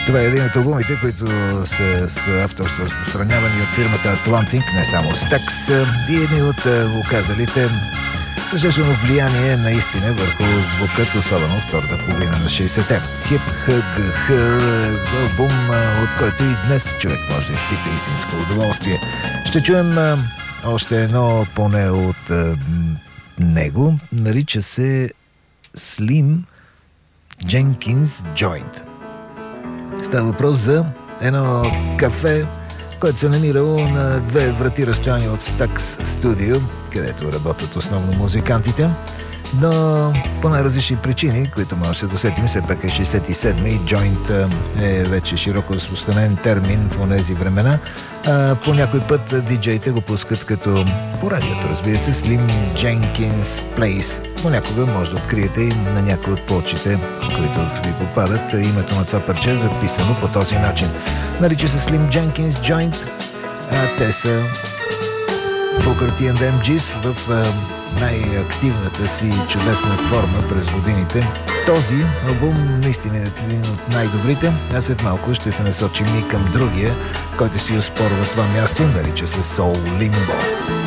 Това е един от албумите, които са с авторство разпространявани от фирмата Atlantic, не само Stax, и едни от оказалите съществено влияние наистина върху звукът, особено втората половина на 60-те. Hip Hug Her, албум, от който и днес човек може да изпита истинско удоволствие. Ще чуем още едно поне от него. Нарича се Slim Jenkins Joint. Става въпрос за едно кафе, което се намирало на 2 врати разстояние от Stax Studio, където работят основно музикантите, но по най-различни причини, които може да се досетим, все пак е 67 и joint е вече широко разпространен термин в тези времена. По някой път диджеите го пускат като по радиото, разбира се, Slim Jenkins Place. Понякога може да откриете и на някои от плочите, които ви попадат, името на това парче записано по този начин. Нарича се Slim Jenkins Joint, те са Booker T and MGs в най-активната си чудесна форма през годините. Този албум наистина е един от най-добрите, а след малко ще се насочим и към другия, който си оспорва това място, нарича се Soul Limbo.